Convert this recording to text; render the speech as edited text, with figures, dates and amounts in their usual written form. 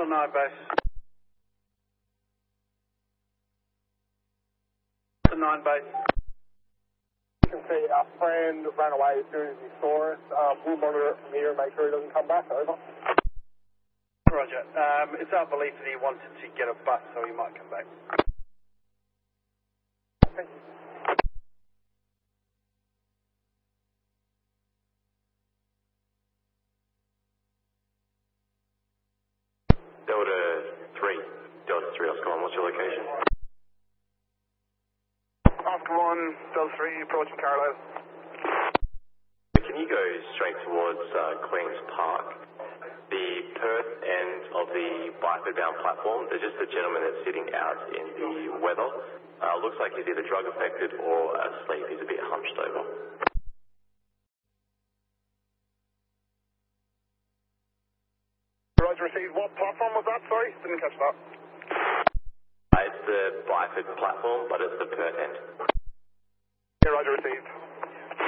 on 9 base. To 9 base. You can see our friend ran away as soon as he saw us. We'll monitor it from here and make sure he doesn't come back. Over. Roger. It's our belief that he wanted to get a bus, so he might come back. Thank you. Delta 3. Delta 3, Oscar 1, what's your location? Oscar 1, Delta 3, approaching Carlisle. Can you go straight towards Queen's Park? The Perth end of the biped-bound platform, there's just a gentleman that's sitting out in the weather. Looks like he's either drug affected or asleep. He's a bit hunched over. Roger, received. What platform was that? Sorry, didn't catch that. It's the biped platform, but it's the Perth end.